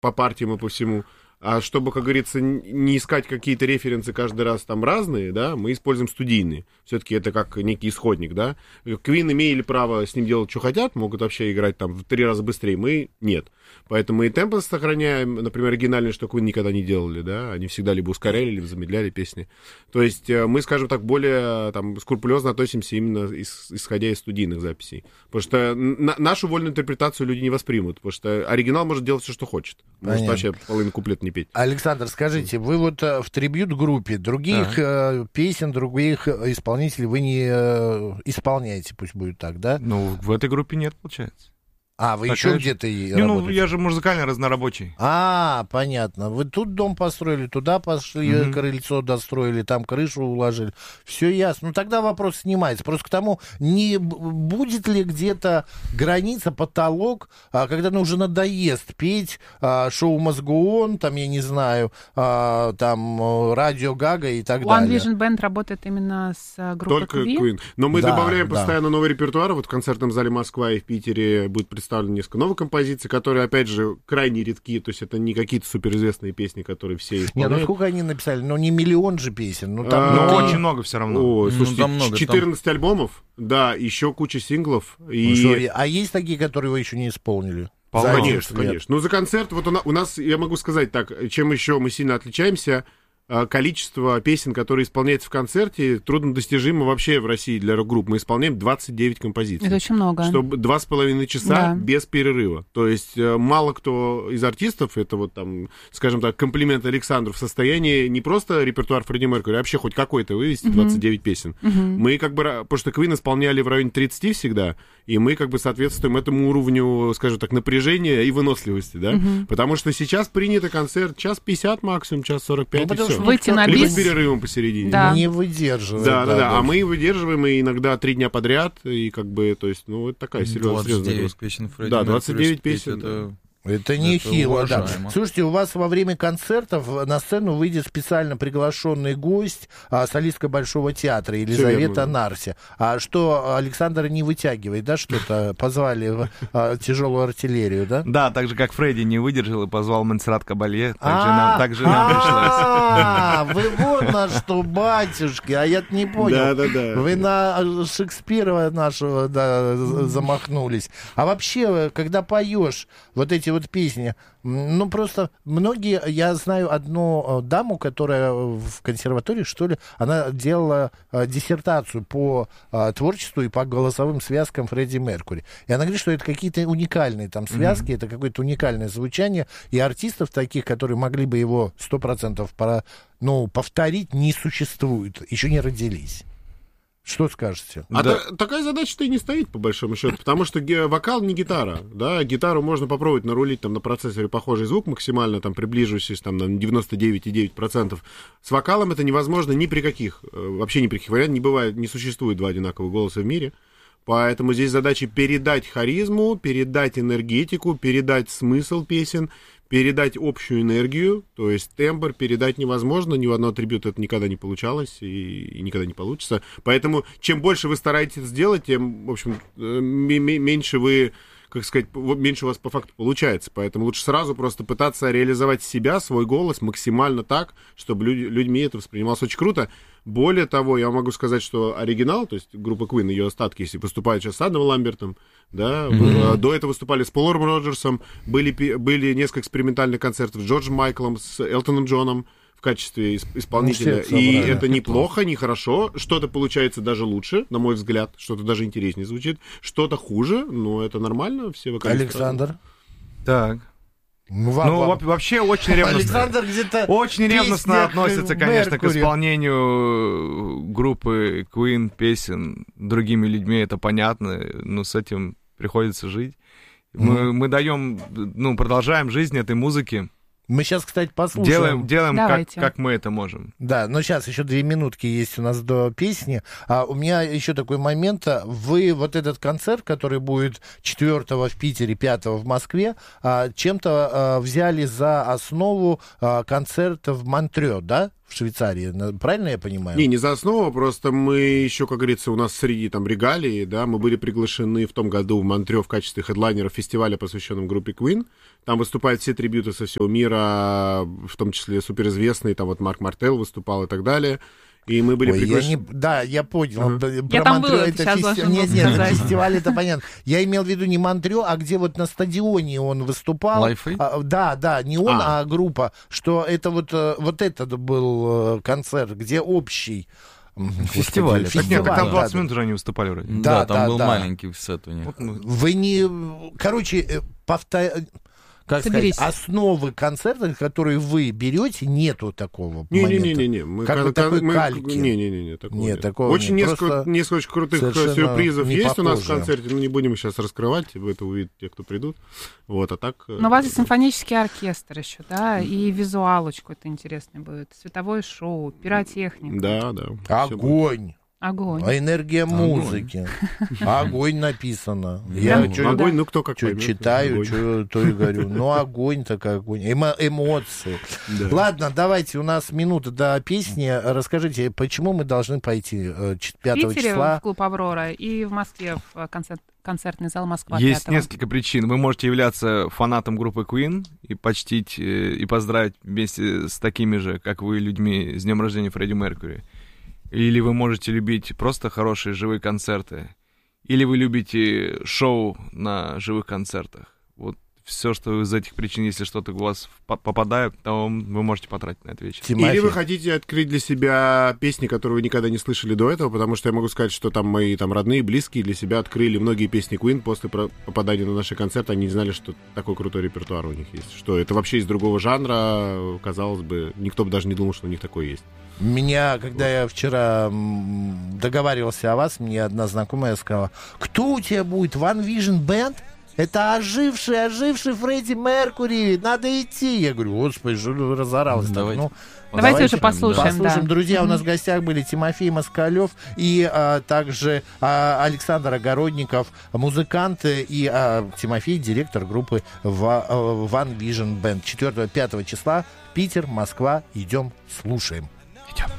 по партиям и по всему. А чтобы, как говорится, не искать какие-то референсы каждый раз там разные, да, мы используем студийные. Все-таки это как некий исходник, да. Queen имели право с ним делать, что хотят, могут вообще играть там в 3 раза быстрее, мы нет. Поэтому и темпы сохраняем, например, оригинальные, что Queen никогда не делали, да, они всегда либо ускоряли, либо замедляли песни. То есть мы, скажем так, более там скрупулезно относимся именно исходя из студийных записей. Потому что нашу вольную интерпретацию люди не воспримут, потому что оригинал может делать все, что хочет. Может вообще половину куплета не петь. Александр, скажите, вы вот в трибьют-группе других песен, других исполнителей вы не исполняете, пусть будет так, да? Ну, в этой группе нет, получается. А, вы еще где-то работаете? Ну, я же музыкально разнорабочий. Понятно. Вы тут дом построили, туда пошли, крыльцо достроили, там крышу уложили. Все ясно. Ну, тогда вопрос снимается. Просто к тому, не будет ли где-то граница, потолок, когда уже надоест петь шоу «Must Go On», там, я не знаю, там, «Радио Гага» и так далее. One Vision Band работает именно с группой Только Queen. Но мы добавляем постоянно новый репертуар. Вот в концертном зале «Москва» и в Питере будет представлено несколько новых композиций, которые, опять же, крайне редки, то есть это не какие-то суперизвестные песни, которые все исполняют. Нет, ну сколько они написали? Ну, не миллион же песен. Ну, там очень много все равно. Слушайте, там много, 14 альбомов, да, еще куча синглов. А есть такие, которые вы еще не исполнили? Конечно. Ну, за концерт, вот у нас, я могу сказать так, чем еще мы сильно отличаемся, количество песен, которые исполняются в концерте, труднодостижимо вообще в России для рок-групп. Мы исполняем 29 композиций. Это очень много. Чтобы 2,5 часа без перерыва. То есть мало кто из артистов, это вот там, скажем так, комплимент Александру, в состоянии не просто репертуар Фредди Меркьюри, а вообще хоть какой-то вывести 29 песен. Мы как бы, потому что Queen исполняли в районе 30 всегда, и мы как бы соответствуем этому уровню, скажем так, напряжения и выносливости, да? Потому что сейчас принято концерт час 50 максимум, час 45, и все. Выйти на либо бис. с перерывом посередине. Да. Не выдерживает. Да. А мы выдерживаем и иногда 3 дня подряд, и как бы, то есть, ну, это такая серьезная 29 песен Фредди Да, Меркьюри 29 песен. Это нехило, да. Слушайте, у вас во время концертов на сцену выйдет специально приглашенный гость, солистка Большого театра Елизавета Нарси. А что, Александр не вытягивает, да, что-то? Позвали тяжелую артиллерию, да? Да, так же, как Фредди не выдержал и позвал Монсеррат Кабалье, так же нам пришлось. Вы вот на что, батюшки, а я-то не понял. Да. Вы на Шекспира нашего замахнулись. А вообще, когда поешь вот эти вот песни, ну, просто многие, я знаю одну даму, которая в консерватории, что ли, она делала диссертацию по творчеству и по голосовым связкам Фредди Меркьюри. И она говорит, что это какие-то уникальные там связки, это какое-то уникальное звучание, и артистов таких, которые могли бы его 100% повторить, не существует, еще не родились. Что скажете? Такая задача-то и не стоит, по большому счету, потому что вокал не гитара, да, гитару можно попробовать нарулить там на процессоре похожий звук максимально, там, приближившись там на 99,9%. С вокалом это невозможно ни при каких, вообще ни при каких вариантах, не бывает, не существует 2 одинаковых голоса в мире, поэтому здесь задача передать харизму, передать энергетику, передать смысл песен, передать общую энергию, то есть тембр передать невозможно, ни в одном атрибуте это никогда не получалось и никогда не получится. Поэтому чем больше вы стараетесь сделать, тем, в общем, меньше вы, как сказать, меньше у вас по факту получается. Поэтому лучше сразу просто пытаться реализовать себя, свой голос максимально так, чтобы людьми это воспринималось очень круто. Более того, я могу сказать, что оригинал, то есть группа Queen, ее остатки, если выступают сейчас с Адамом Ламбертом, да, до этого выступали с Полом Роджерсом, были несколько экспериментальных концертов с Джорджем Майклом, с Элтоном Джоном в качестве исполнителя. И это неплохо, нехорошо, что-то получается даже лучше, на мой взгляд, что-то даже интереснее звучит, что-то хуже, но это нормально, все вокалисты. Александр? Так. Вообще очень ревностно относятся, конечно, к исполнению группы Queen песен другими людьми, это понятно, но с этим приходится жить. Мы даем, продолжаем жизнь этой музыки. Мы сейчас, кстати, послушаем. Делаем как мы это можем. Да, но сейчас еще 2 минутки есть у нас до песни. У меня еще такой момент. Вы вот этот концерт, который будет 4-го в Питере, 5-го в Москве, чем-то взяли за основу концерта в Монтрё, да? в Швейцарии. Правильно я понимаю? Не за основу, просто мы еще, как говорится, у нас среди там регалий, да, мы были приглашены в том году в Монтрео в качестве хедлайнеров фестиваля, посвященного группе Queen. Там выступают все трибьюты со всего мира, в том числе суперизвестные, там вот Марк Мартел выступал и так далее. И мы были приглашены. Да, я понял. Я там была, это Нет, фестиваль, это понятно. Я имел в виду не Монтрео, а где вот на стадионе он выступал. Да, не он, а группа. Что это вот этот был концерт, где общий. Фестиваль. Нет, там 20 минут уже они выступали вроде. Да, там был маленький сет у них. Вы не... Короче, как сказать, основы концерта, которые вы берете, нету такого момента. Не-не-не. Как такой кальки. Не-не-не. Нет, такого очень нет. несколько очень крутых сюрпризов есть у нас в концерте, но не будем их сейчас раскрывать, это увидят те, кто придут. Вот, а так... Но у вас есть симфонический оркестр еще, да, и визуал очень какой-то интересный будет, световое шоу, пиротехника. Да. Огонь. Огонь. Энергия музыки. Огонь написано. Огонь, кто как поймет. Читаю, то и говорю. Огонь такой огонь. Эмоции. Да. Ладно, давайте, у нас минута до песни. Расскажите, почему мы должны пойти 5 числа? В Питере в клуб «Аврора» и в Москве в концертный зал «Москва». Есть несколько причин. Вы можете являться фанатом группы Queen и почтить и поздравить вместе с такими же, как вы, людьми с днем рождения Фредди Меркьюри. Или вы можете любить просто хорошие живые концерты. Или вы любите шоу на живых концертах. Вот все, что из этих причин, если что-то у вас попадает, то вы можете потратить на это вечер. Или вы хотите открыть для себя песни, которые вы никогда не слышали до этого, потому что я могу сказать, что там мои родные, близкие для себя открыли многие песни Queen после попадания на наши концерты. Они не знали, что такой крутой репертуар у них есть. Что это вообще из другого жанра, казалось бы, никто бы даже не думал, что у них такое есть. Когда я вчера договаривался о вас, мне одна знакомая сказала: кто у тебя будет, One Vision Band? Это оживший Фредди Меркьюри, надо идти. Я говорю, господи, что разоралась. Давайте уже послушаем. Друзья, у нас в гостях были Тимофей Москалев и также Александр Огородников, музыканты, и Тимофей, директор группы One Vision Band. 4-5 числа Питер, Москва. Идем, слушаем.